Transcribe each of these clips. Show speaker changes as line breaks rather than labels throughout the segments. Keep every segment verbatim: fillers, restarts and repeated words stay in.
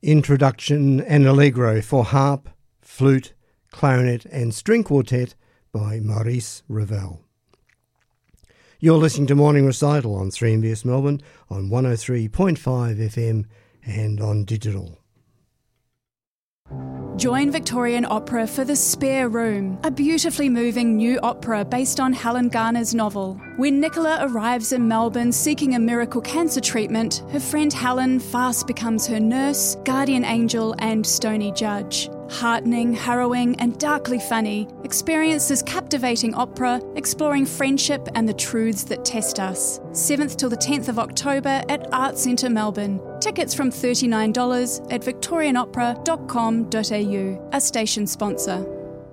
Introduction and Allegro for harp, flute, clarinet and string quartet by Maurice Ravel. You're listening to Morning Recital on three M B S Melbourne on one oh three point five F M and on digital.
Join Victorian Opera for The Spare Room, a beautifully moving new opera based on Helen Garner's novel. When Nicola arrives in Melbourne seeking a miracle cancer treatment, her friend Helen fast becomes her nurse, guardian angel and stony judge. Heartening, harrowing and darkly funny, experience this captivating opera exploring friendship and the truths that test us. seventh till the tenth of October at Arts Centre Melbourne. Tickets from thirty-nine dollars at victorian opera dot com dot a u, a station sponsor.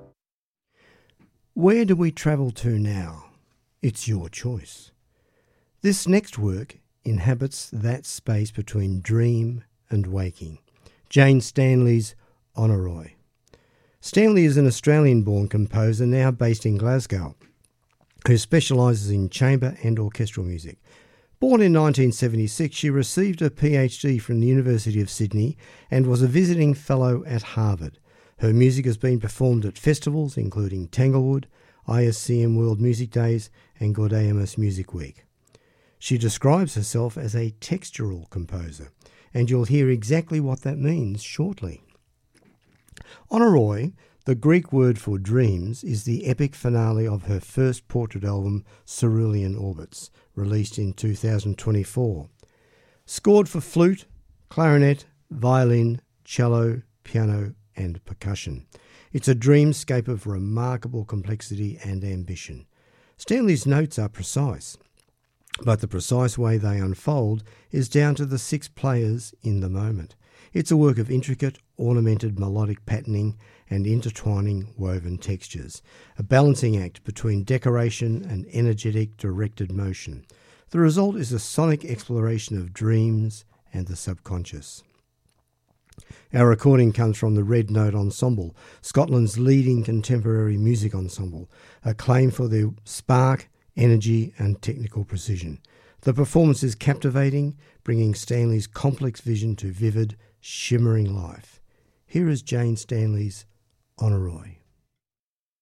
Where do we travel to now? It's your choice. This next work inhabits that space between dream and waking. Jane Stanley's Oneroy. Stanley is an Australian-born composer now based in Glasgow, who specialises in chamber and orchestral music. Born in nineteen seventy-six, she received a PhD from the University of Sydney and was a visiting fellow at Harvard. Her music has been performed at festivals including Tanglewood, I S C M World Music Days and Gaudeamus Music Week. She describes herself as a textural composer, and you'll hear exactly what that means shortly. Oneroy, the Greek word for dreams, is the epic finale of her first portrait album, Cerulean Orbits, released in two thousand twenty-four. Scored for flute, clarinet, violin, cello, piano and percussion. It's a dreamscape of remarkable complexity and ambition. Stanley's notes are precise, but the precise way they unfold is down to the six players in the moment. It's a work of intricate, ornamented melodic patterning and intertwining woven textures, a balancing act between decoration and energetic directed motion. The result is a sonic exploration of dreams and the subconscious. Our recording comes from the Red Note Ensemble, Scotland's leading contemporary music ensemble, acclaimed for their spark, energy and technical precision. The performance is captivating, bringing Stanley's complex vision to vivid, shimmering life. Here is Jane Stanley's Oneroy.